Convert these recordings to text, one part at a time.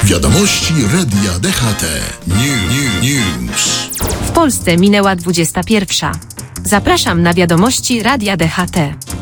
Wiadomości Radia DHT. News. W Polsce minęła 21. Zapraszam na wiadomości Radia DHT.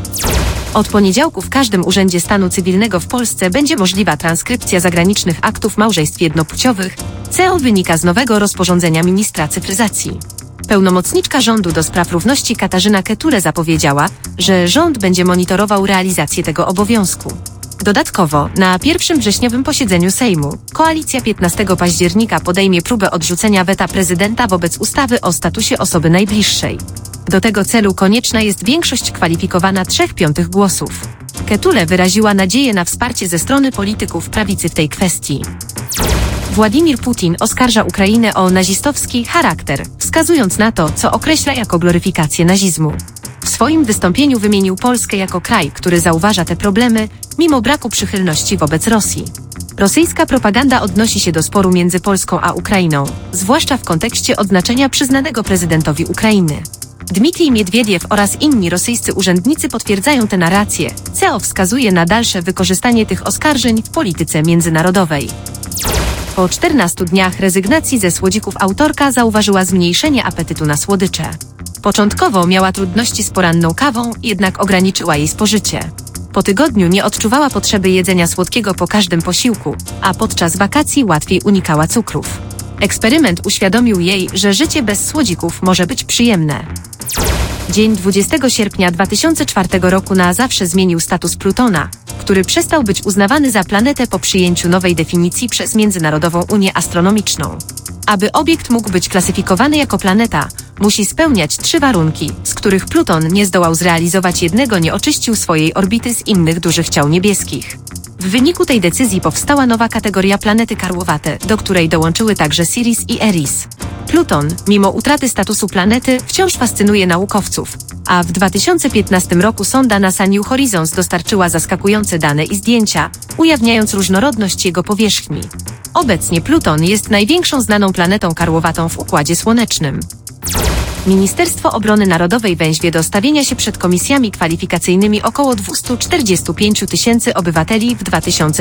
Od poniedziałku w każdym urzędzie stanu cywilnego w Polsce będzie możliwa transkrypcja zagranicznych aktów małżeństw jednopłciowych, co wynika z nowego rozporządzenia ministra cyfryzacji. Pełnomocniczka rządu do spraw równości Katarzyna Ketule zapowiedziała, że rząd będzie monitorował realizację tego obowiązku. Dodatkowo, na pierwszym wrześniowym posiedzeniu Sejmu, koalicja 15 października podejmie próbę odrzucenia weta prezydenta wobec ustawy o statusie osoby najbliższej. Do tego celu konieczna jest większość kwalifikowana 3/5 głosów. Ketule wyraziła nadzieję na wsparcie ze strony polityków prawicy w tej kwestii. Władimir Putin oskarża Ukrainę o nazistowski charakter, wskazując na to, co określa jako gloryfikację nazizmu. W swoim wystąpieniu wymienił Polskę jako kraj, który zauważa te problemy, mimo braku przychylności wobec Rosji. Rosyjska propaganda odnosi się do sporu między Polską a Ukrainą, zwłaszcza w kontekście odznaczenia przyznanego prezydentowi Ukrainy. Dmitrij Miedwiediew oraz inni rosyjscy urzędnicy potwierdzają tę narrację, co wskazuje na dalsze wykorzystanie tych oskarżeń w polityce międzynarodowej. Po 14 dniach rezygnacji ze słodzików autorka zauważyła zmniejszenie apetytu na słodycze. Początkowo miała trudności z poranną kawą, jednak ograniczyła jej spożycie. Po tygodniu nie odczuwała potrzeby jedzenia słodkiego po każdym posiłku, a podczas wakacji łatwiej unikała cukrów. Eksperyment uświadomił jej, że życie bez słodzików może być przyjemne. Dzień 20 sierpnia 2004 roku na zawsze zmienił status Plutona, który przestał być uznawany za planetę po przyjęciu nowej definicji przez Międzynarodową Unię Astronomiczną. Aby obiekt mógł być klasyfikowany jako planeta, musi spełniać 3 warunki, z których Pluton nie zdołał zrealizować jednego, nie oczyścił swojej orbity z innych dużych ciał niebieskich. W wyniku tej decyzji powstała nowa kategoria planety karłowate, do której dołączyły także Siris i Eris. Pluton, mimo utraty statusu planety, wciąż fascynuje naukowców, a w 2015 roku sonda NASA New Horizons dostarczyła zaskakujące dane i zdjęcia, ujawniając różnorodność jego powierzchni. Obecnie Pluton jest największą znaną planetą karłowatą w Układzie Słonecznym. Ministerstwo Obrony Narodowej weźmie do stawienia się przed komisjami kwalifikacyjnymi około 245 000 obywateli w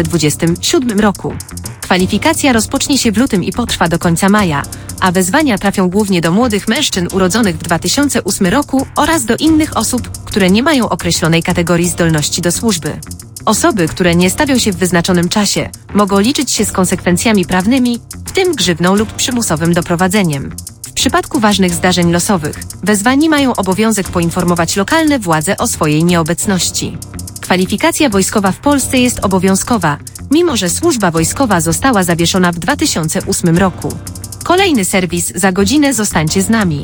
2027 roku. Kwalifikacja rozpocznie się w lutym i potrwa do końca maja, a wezwania trafią głównie do młodych mężczyzn urodzonych w 2008 roku oraz do innych osób, które nie mają określonej kategorii zdolności do służby. Osoby, które nie stawią się w wyznaczonym czasie, mogą liczyć się z konsekwencjami prawnymi, w tym grzywną lub przymusowym doprowadzeniem. W przypadku ważnych zdarzeń losowych, wezwani mają obowiązek poinformować lokalne władze o swojej nieobecności. Kwalifikacja wojskowa w Polsce jest obowiązkowa, mimo że służba wojskowa została zawieszona w 2008 roku. Kolejny serwis za godzinę, zostańcie z nami.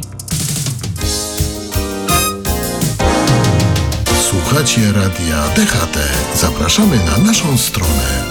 Słuchacie Radia DHT. Zapraszamy na naszą stronę